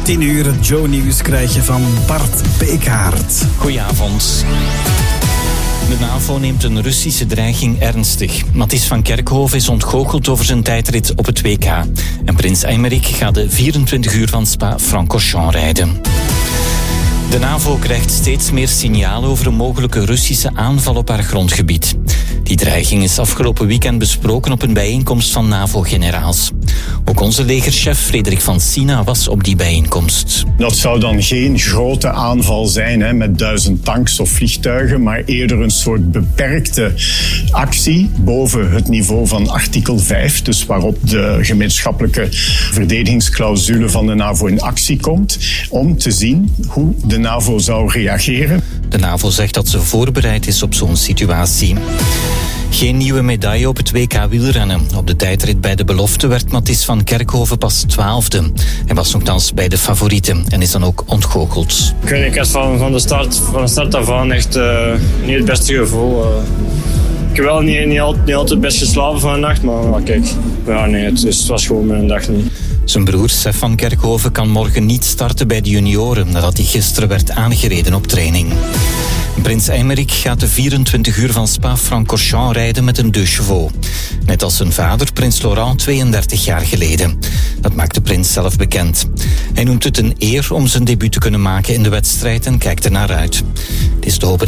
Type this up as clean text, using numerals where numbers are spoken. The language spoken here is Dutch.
10 uur het Joe-nieuws krijg je van Bart Beekhaert. Goedenavond. De NAVO neemt een Russische dreiging ernstig. Mathis van Kerkhoven is ontgoocheld over zijn tijdrit op het WK. En prins Aymeric gaat de 24 uur van Spa-Francorchamps rijden. De NAVO krijgt steeds meer signalen over een mogelijke Russische aanval op haar grondgebied. Die dreiging is afgelopen weekend besproken op een bijeenkomst van NAVO-generaals. Ook onze legerchef Frederik van Sina was op die bijeenkomst. Dat zou dan geen grote aanval zijn met 1000 tanks of vliegtuigen, maar eerder een soort beperkte actie boven het niveau van artikel 5, dus waarop de gemeenschappelijke verdedigingsclausule van de NAVO in actie komt, om te zien hoe de NAVO zou reageren. De NAVO zegt dat ze voorbereid is op zo'n situatie. Geen nieuwe medaille op het WK wielrennen. Op de tijdrit bij de belofte werd Mathis van Kerkhoven pas 12e. Hij was nogthans bij de favorieten en is dan ook ontgoocheld. Ik had van de start af aan echt niet het beste gevoel. Ik heb wel niet altijd best geslapen van de nacht, maar kijk, het was gewoon mijn dag niet. Zijn broer Sef van Kerkhoven kan morgen niet starten bij de junioren nadat hij gisteren werd aangereden op training. Prins Aymeric gaat de 24 uur van Spa-Francorchamps rijden met een 2 chevaux. Net als zijn vader, prins Laurent, 32 jaar geleden. Dat maakt de prins zelf bekend. Hij noemt het een eer om zijn debuut te kunnen maken in de wedstrijd en kijkt er naar uit. Het is te hopen